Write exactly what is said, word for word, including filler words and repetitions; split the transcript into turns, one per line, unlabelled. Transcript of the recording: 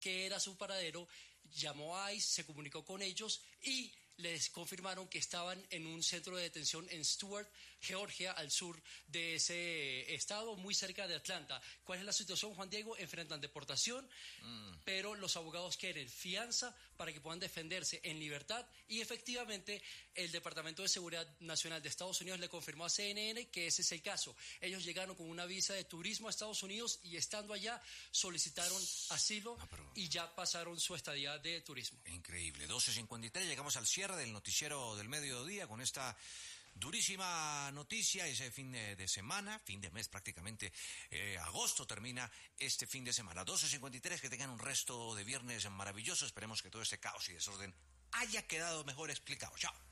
qué era su paradero, llamó a ICE, se comunicó con ellos y les confirmaron que estaban en un centro de detención en Stuart, Georgia, al sur de ese estado, muy cerca de Atlanta. ¿Cuál es la situación, Juan Diego? Enfrentan deportación, mm. pero los abogados quieren fianza para que puedan defenderse en libertad y efectivamente el Departamento de Seguridad Nacional de Estados Unidos le confirmó a C N N que ese es el caso. Ellos llegaron con una visa de turismo a Estados Unidos y estando allá solicitaron asilo no, pero... y ya pasaron su estadía de turismo.
Increíble. doce cincuenta y tres, llegamos al cierre del noticiero del mediodía con esta durísima noticia, ese fin de, de semana, fin de mes prácticamente, eh, agosto termina este fin de semana. doce cincuenta y tres, que tengan un resto de viernes maravilloso, esperemos que todo este caos y desorden haya quedado mejor explicado. Chao.